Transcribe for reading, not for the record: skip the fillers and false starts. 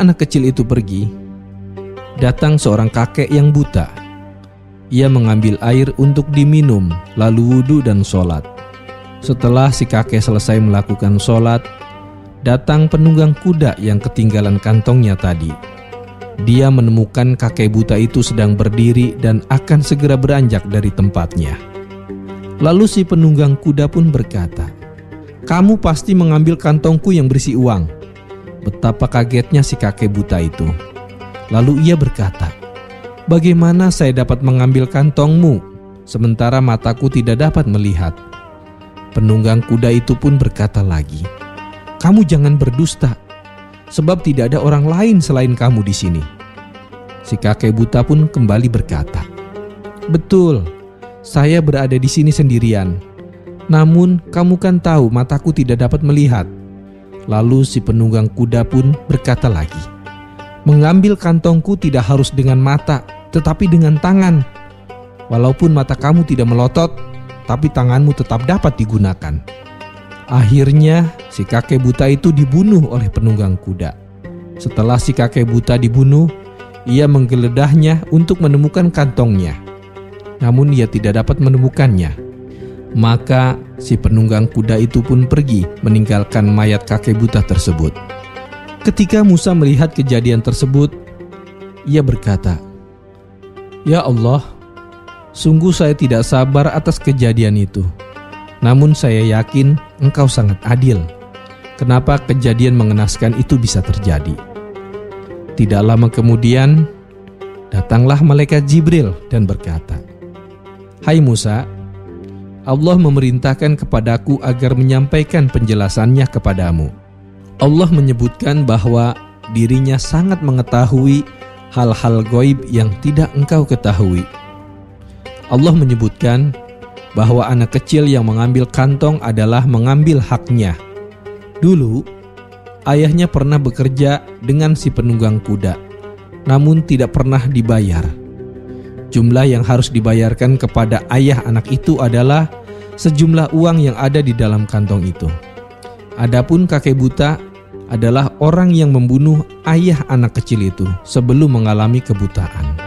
anak kecil itu pergi, datang seorang kakek yang buta. Ia mengambil air untuk diminum, lalu wudhu dan sholat. Setelah si kakek selesai melakukan sholat, datang penunggang kuda yang ketinggalan kantongnya tadi. Dia menemukan kakek buta itu sedang berdiri dan akan segera beranjak dari tempatnya. Lalu si penunggang kuda pun berkata, "Kamu pasti mengambil kantongku yang berisi uang." Betapa kagetnya si kakek buta itu. Lalu ia berkata, "Bagaimana saya dapat mengambil kantongmu, sementara mataku tidak dapat melihat?" Penunggang kuda itu pun berkata lagi, "Kamu jangan berdusta, sebab tidak ada orang lain selain kamu di sini." Si kakek buta pun kembali berkata, "Betul, saya berada di sini sendirian. Namun kamu kan tahu mataku tidak dapat melihat." Lalu si penunggang kuda pun berkata lagi, "Mengambil kantongku tidak harus dengan mata, tetapi dengan tangan. Walaupun mata kamu tidak melotot, tapi tanganmu tetap dapat digunakan." Akhirnya si kakek buta itu dibunuh oleh penunggang kuda. Setelah si kakek buta dibunuh, ia menggeledahnya untuk menemukan kantongnya. Namun ia tidak dapat menemukannya. Maka si penunggang kuda itu pun pergi meninggalkan mayat kakek buta tersebut. Ketika Musa melihat kejadian tersebut, ia berkata, "Ya Allah, sungguh saya tidak sabar atas kejadian itu. Namun saya yakin Engkau sangat adil. Kenapa kejadian mengenaskan itu bisa terjadi?" Tidak lama kemudian, datanglah malaikat Jibril dan berkata, "Hai Musa, Allah memerintahkan kepadaku agar menyampaikan penjelasannya kepadamu." Allah menyebutkan bahwa dirinya sangat mengetahui hal-hal gaib yang tidak engkau ketahui. Allah menyebutkan bahwa anak kecil yang mengambil kantong adalah mengambil haknya. Dulu, ayahnya pernah bekerja dengan si penunggang kuda, namun tidak pernah dibayar. Jumlah yang harus dibayarkan kepada ayah anak itu adalah sejumlah uang yang ada di dalam kantong itu. Adapun kakek buta adalah orang yang membunuh ayah anak kecil itu sebelum mengalami kebutaan.